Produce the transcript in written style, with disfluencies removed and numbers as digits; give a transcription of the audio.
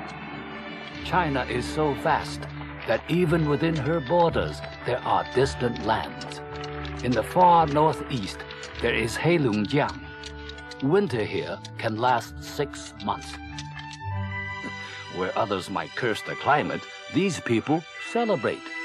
China is so vast that even within her borders there are distant lands. In the far northeast, there is Heilongjiang. Winter here can last 6 months. Where others might curse the climate, these people celebrate.